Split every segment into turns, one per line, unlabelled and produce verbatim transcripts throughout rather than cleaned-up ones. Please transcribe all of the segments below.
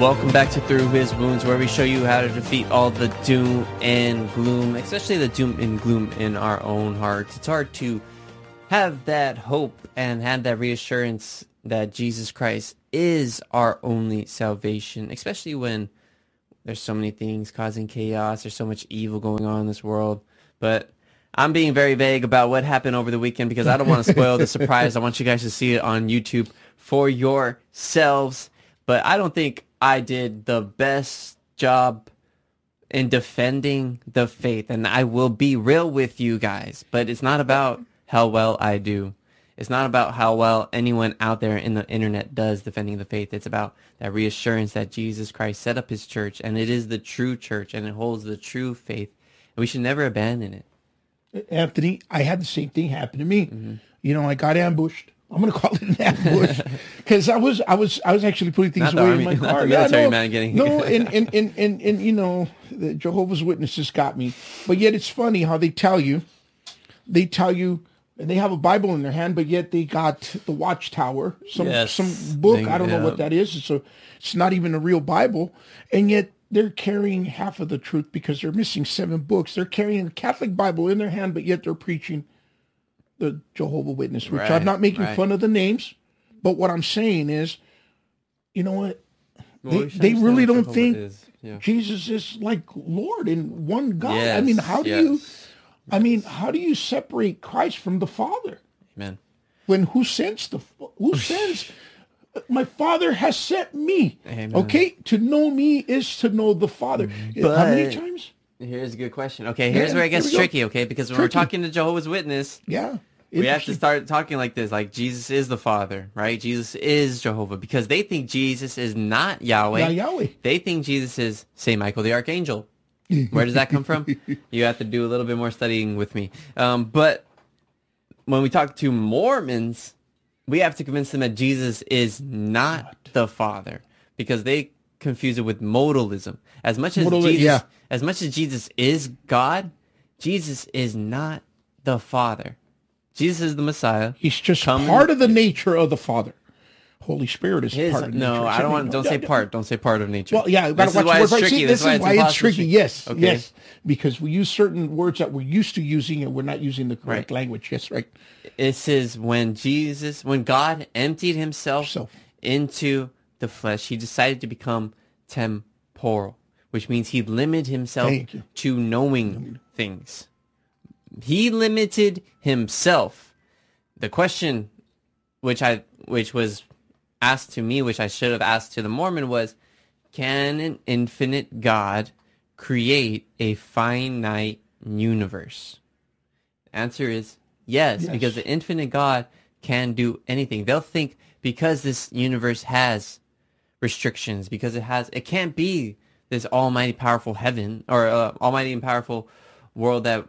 Welcome back to Through His Wounds, where we show you how to defeat all the doom and gloom, especially the doom and gloom in our own hearts. It's hard to have that hope and have that reassurance that Jesus Christ is our only salvation, especially when there's so many things causing chaos. There's so much evil going on in this world. But I'm being very vague about what happened over the weekend because I don't want to spoil the surprise. I want you guys to see it on YouTube for yourselves. But I don't think I did the best job in defending the faith. And I will be real with you guys. But it's not about how well I do. It's not about how well anyone out there in the internet does defending the faith. It's about that reassurance that Jesus Christ set up his church. And it is the true church. And it holds the true faith. And we should never abandon it.
Anthony, I had the same thing happen to me. Mm-hmm. You know, I got ambushed. I'm gonna call it an ambush because I was, I was, I was actually putting things
Not
away
army,
in my car.
Yeah, no,
man
getting...
no, and, and and and and you know, the Jehovah's Witnesses got me. But yet, it's funny how they tell you, they tell you, they have a Bible in their hand, but yet they got the Watchtower, some
yes.
some book. They, I don't
yeah.
know what that is. It's a, it's not even a real Bible, and yet they're carrying half of the truth because they're missing seven books. They're carrying a Catholic Bible in their hand, but yet they're preaching the Jehovah's Witness, which right, I'm not making
right.
fun of the names, but what I'm saying is, you know what? Well, they, they really don't Jehovah think is. Yeah. Jesus is like Lord and one God.
Yes,
I mean, how do
yes.
you, I mean, how do you separate Christ from the Father?
Amen.
When who sends the, who sends, my Father has sent me.
Amen.
Okay? To know me is to know the Father. But how many times?
Here's a good question. Okay, here's
yeah,
where it gets tricky, okay? Because when tricky. we're talking to Jehovah's Witness,
yeah,
we have to start talking like this, like Jesus is the Father, right? Jesus is Jehovah, because they think Jesus is not Yahweh.
Not Yahweh.
They think Jesus is Saint Michael the Archangel. Where does that come from? You have to do a little bit more studying with me. Um, but when we talk to Mormons, we have to convince them that Jesus is not what? the Father, because they confuse it with modalism. As much as
Modal,
Jesus,
yeah.
as much as Jesus is God, Jesus is not the Father. Jesus is the Messiah.
He's just Come part of the nature of the Father. Holy Spirit is
His,
part of the
no,
nature.
No, I don't want. Don't say part. Don't say part of nature.
Well, yeah,
this is why it's tricky.
See, this is why it's tricky. Yes,
okay.
yes, because we use certain words that we're used to using, and we're not using the correct
right.
language. Yes, right.
It says when Jesus, when God emptied himself so. into the flesh, he decided to become temporal, which means he limited himself to knowing things. He limited himself. The question, which I, which was asked to me, which I should have asked to the Mormon, was, can an infinite God create a finite universe? The answer is yes, yes, because the infinite God can do anything. They'll think because this universe has restrictions, because it has, it can't be this almighty powerful heaven or uh, almighty and powerful world that,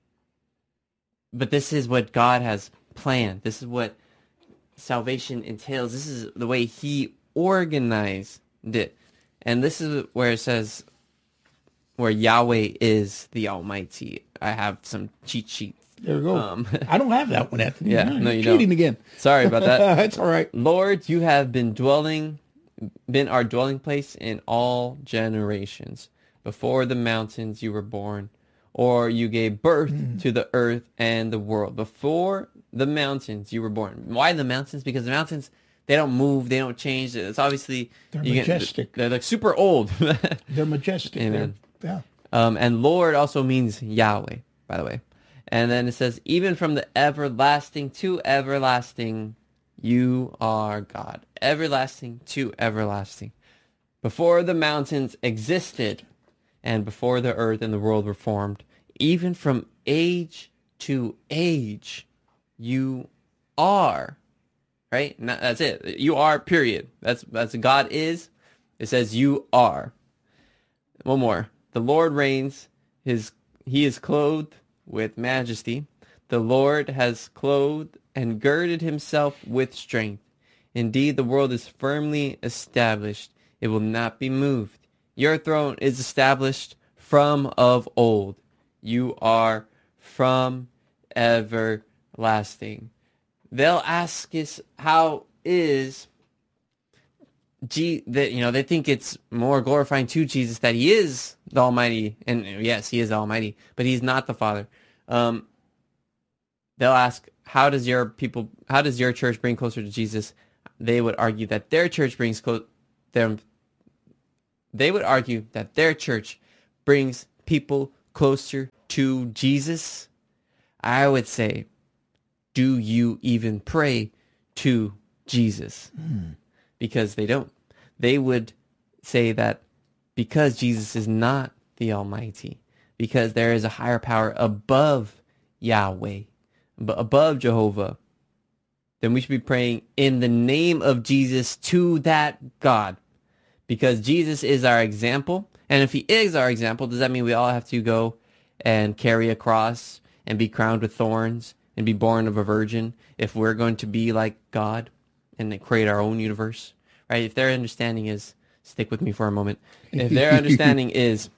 but this is what God has planned. This is what salvation entails. This is the way he organized it. And this is where it says, where Yahweh is the Almighty. I have some cheat sheets.
There we go. Um, I don't have that one, Anthony.
Yeah, no, you
cheating
don't.
again.
Sorry about that.
That's all right.
Lord, you have been dwelling, been our dwelling place in all generations. Before the mountains you were born, or you gave birth mm. to the earth and the world. Before the mountains you were born. Why the mountains? Because the mountains, they don't move, they don't change. It's obviously
they're majestic.
Get, they're like super old.
They're majestic.
Amen.
They're,
yeah. Um, and Lord also means Yahweh, by the way. And then it says, even from the everlasting to everlasting, you are God. Everlasting to everlasting. Before the mountains existed, and before the earth and the world were formed, even from age to age, you are. Right? And that's it. You are, period. That's that's God is. It says you are. One more. The Lord reigns. His He is clothed with majesty. The Lord has clothed and girded himself with strength. Indeed, the world is firmly established. It will not be moved. Your throne is established from of old. You are from everlasting. They'll ask us, how is G, that you know, they think it's more glorifying to Jesus that he is the Almighty, and yes, he is the Almighty, but he's not the Father. Um, they'll ask, how does your people, how does your church bring closer to Jesus? They would argue that their church brings close them. They would argue that their church brings people closer to Jesus. I would say, do you even pray to Jesus? Mm. Because they don't. They would say that because Jesus is not the Almighty, because there is a higher power above Yahweh, above Jehovah, then we should be praying in the name of Jesus to that God. Because Jesus is our example. And if he is our example, does that mean we all have to go and carry a cross and be crowned with thorns and be born of a virgin if we're going to be like God and create our own universe? Right? If their understanding is, stick with me for a moment, if their understanding is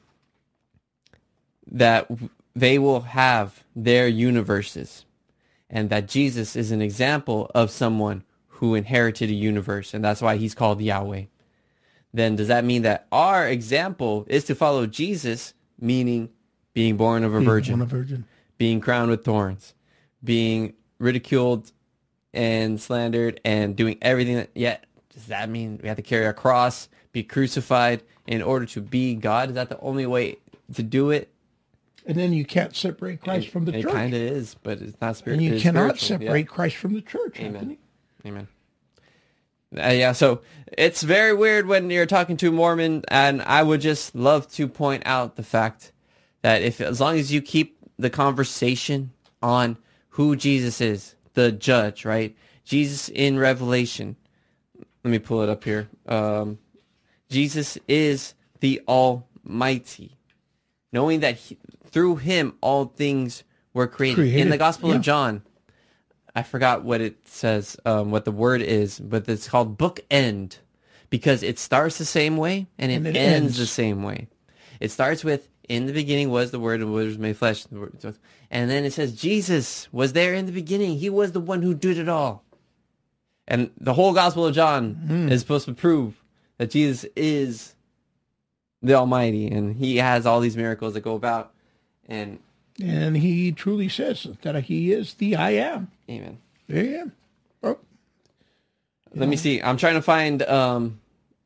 that they will have their universes and that Jesus is an example of someone who inherited a universe, and that's why he's called Yahweh, then does that mean that our example is to follow Jesus, meaning being born of a virgin,
born a virgin,
being crowned with thorns, being ridiculed and slandered, and doing everything that, yet, does that mean we have to carry a cross, be crucified in order to be God? Is that the only way to do it?
And then you can't separate Christ
it,
from the
it
church.
It kind of is, but it's not spiritual.
And you cannot separate yeah. Christ from the church.
Amen.
Anthony.
Amen. Uh, yeah, so it's very weird when you're talking to a Mormon, and I would just love to point out the fact that if, as long as you keep the conversation on who Jesus is, the judge, right? Jesus in Revelation. Let me pull it up here. Um, Jesus is the Almighty. Knowing that he, through him all things were created. created. In the Gospel yeah. of John, I forgot what it says, um, what the word is, but it's called bookend because it starts the same way and it, and it ends, ends the same way. It starts with, in the beginning was the Word, and the Word was made flesh. And then it says, Jesus was there in the beginning. He was the one who did it all. And the whole Gospel of John mm. is supposed to prove that Jesus is the Almighty, and he has all these miracles that go about. And
and he truly says that he is the I am.
Amen.
There you am. Oh.
Let know. me see. I'm trying to find um,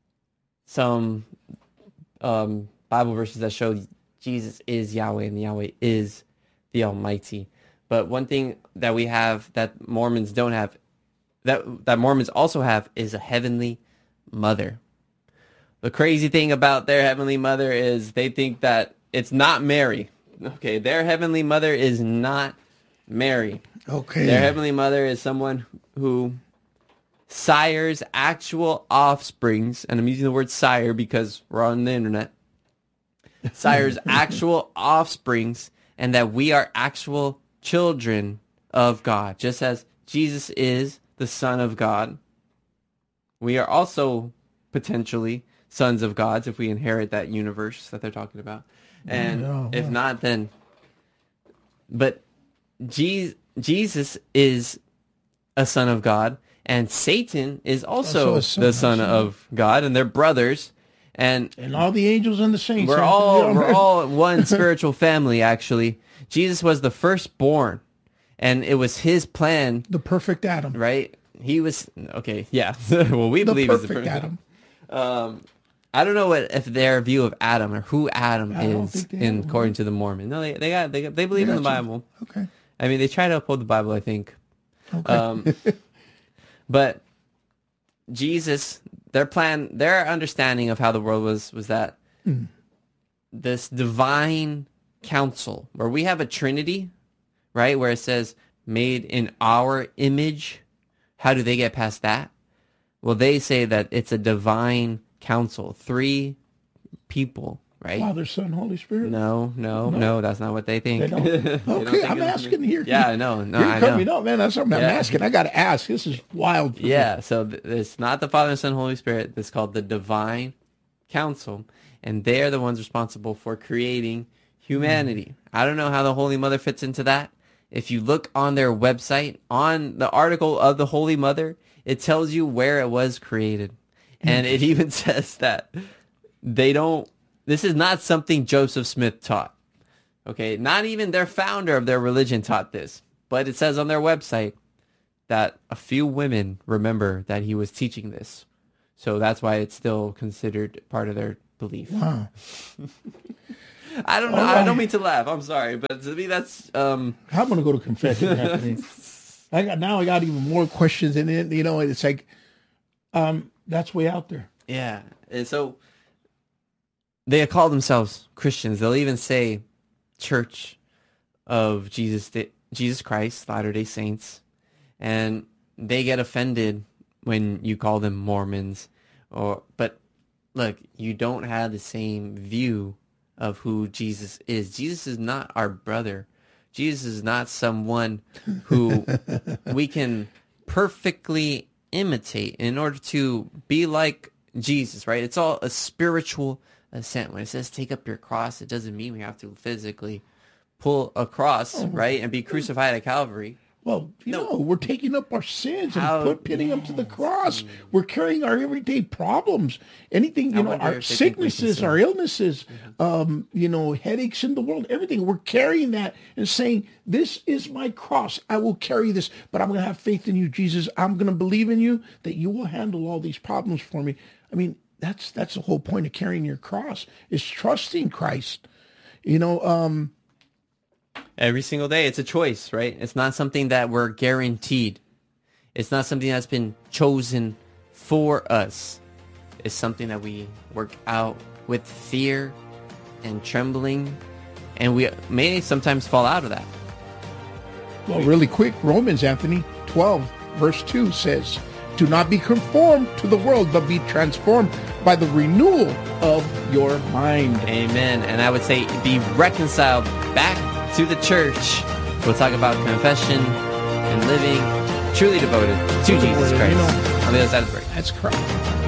some um, Bible verses that show Jesus is Yahweh and Yahweh is the Almighty. But one thing that we have that Mormons don't have, that that Mormons also have, is a heavenly mother. The crazy thing about their heavenly mother is they think that it's not Mary. Okay, their heavenly mother is not Mary.
Okay.
Their heavenly mother is someone who sires actual offsprings, and I'm using the word sire because we're on the internet, sires actual offsprings, and that we are actual children of God. Just as Jesus is the Son of God, we are also potentially sons of gods if we inherit that universe that they're talking about. And oh, if not, then... But Je- Jesus is a son of God, and Satan is also, also son, the son of God, and they're brothers. And
and all the angels and the saints.
We're all we're all one spiritual family, actually. Jesus was the firstborn, and it was his plan.
The perfect Adam.
Right? He was... Okay, yeah. Well, we
the
believe he's the perfect
Adam.
Um, I don't know what if their view of Adam or who Adam I is in according to the Mormon. No, they they got they they believe in the Bible.
Okay.
I mean, they try to uphold the Bible, I think.
Okay.
Um, but Jesus, their plan, their understanding of how the world was was that mm. this divine council, where we have a Trinity, right, where it says made in our image. How do they get past that? Well, they say that it's a divine council, three people, right?
Father, Son, Holy Spirit?
No, no, no, no, that's not what they think.
They don't. Okay, they don't I'm asking here.
Yeah, I know. No,
You're
I
cutting
know.
me up, man. That's something yeah. I'm asking. I got to ask. This is wild. For
yeah,
me.
so th- it's not the Father, Son, Holy Spirit. It's called the Divine Council, and they're the ones responsible for creating humanity. Mm. I don't know how the Holy Mother fits into that. If you look on their website, on the article of the Holy Mother, it tells you where it was created. And it even says that they don't, this is not something Joseph Smith taught. Okay, not even their founder of their religion taught this. But it says on their website that a few women remember that he was teaching this. So that's why it's still considered part of their belief.
Wow.
I don't know. Right. I don't mean to laugh. I'm sorry. But to me, that's... Um...
I'm going to go to confession, Anthony. I got, now I got even more questions. And then, you know, it's like, um, that's way out there.
Yeah. And so they call themselves Christians. They'll even say Church of Jesus Jesus Christ, Latter-day Saints. And they get offended when you call them Mormons. Or but look, you don't have the same view of who Jesus is. Jesus is not our brother. Jesus is not someone who we can perfectly imitate in order to be like Jesus, right? It's all a spiritual ascent. When it says take up your cross, it doesn't mean we have to physically pull a cross, oh, right, and be crucified at Calvary.
Well, you no. know, we're taking up our sins and How, put, pinning yes. them to the cross. We're carrying our everyday problems. Anything, you I know, our sicknesses, our illnesses, mm-hmm. um, you know, headaches in the world, everything. We're carrying that and saying, this is my cross. I will carry this, but I'm going to have faith in you, Jesus. I'm going to believe in you that you will handle all these problems for me. I mean, that's that's the whole point of carrying your cross, is trusting Christ. You know, um,
every single day, it's a choice, right? It's not something that we're guaranteed. It's not something that's been chosen for us. It's something that we work out with fear and trembling, and we may sometimes fall out of that.
Well, really quick, Romans, Anthony, twelve, verse two says, do not be conformed to the world, but be transformed by the renewal of your mind.
Amen. And I would say be reconciled back to the church. We'll talk about confession and living truly devoted to Jesus Christ. You know, on the other side of the break.
That's correct.